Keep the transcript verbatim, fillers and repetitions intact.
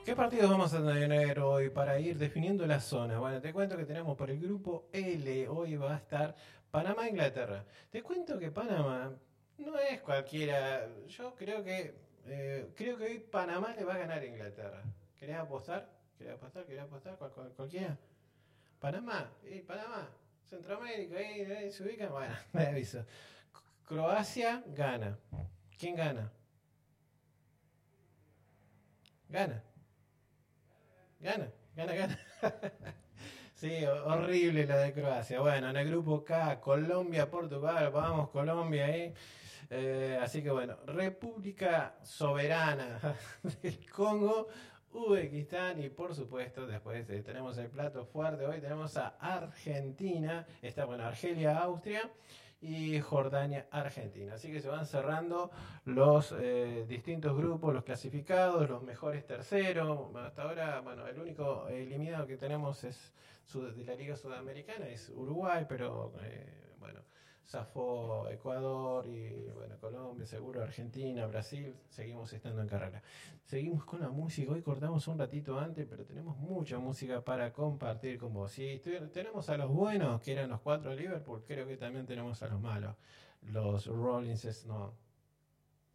¿Qué partidos vamos a tener hoy para ir definiendo la zona? Bueno, te cuento que tenemos por el grupo L, hoy va a estar Panamá-Inglaterra. Te cuento que Panamá no es cualquiera, yo creo que eh, creo que hoy Panamá le va a ganar a Inglaterra. ¿Querés apostar? ¿Querés apostar? ¿Querés apostar? ¿Cual- cual- ¿Cualquiera? Panamá, eh, Panamá, Centroamérica, ahí, ahí se ubican, bueno, me aviso. Croacia gana. ¿Quién gana? Gana, gana, gana, gana. Sí, horrible la de Croacia. Bueno, en el grupo K, Colombia, Portugal, vamos Colombia ahí. Eh, así que bueno, República Soberana del Congo, Uzbekistán y por supuesto después eh, tenemos el plato fuerte. Hoy tenemos a Argentina, está bueno, Argelia, Austria y Jordania, Argentina. Así que se van cerrando los eh, distintos grupos, los clasificados, los mejores terceros. Bueno, hasta ahora, bueno, el único eliminado que tenemos es de la Liga Sudamericana, es Uruguay, pero eh, bueno, zafó Ecuador y bueno, Colombia, seguro Argentina, Brasil, seguimos estando en carrera. Seguimos con la música, hoy cortamos un ratito antes, pero tenemos mucha música para compartir con vos. Sí, tenemos a los buenos, que eran los cuatro de Liverpool, creo que también tenemos a los malos. Los Rolling Stones, no.